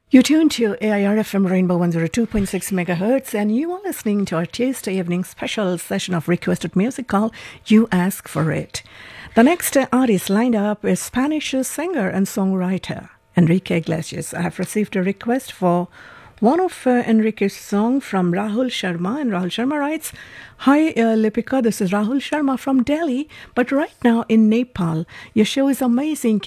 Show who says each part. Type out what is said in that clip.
Speaker 1: You tune to AIRFM Rainbow 102.6 megahertz, and you are listening to our Tuesday evening special session of requested music called You Ask For It. The next artist lined up is Spanish singer and songwriter Enrique Iglesias. I have received a request for one of Enrique's songs from Rahul Sharma, and Rahul Sharma writes, Hi Lipika, this is Rahul Sharma from Delhi, but right now in Nepal. Your show is amazing.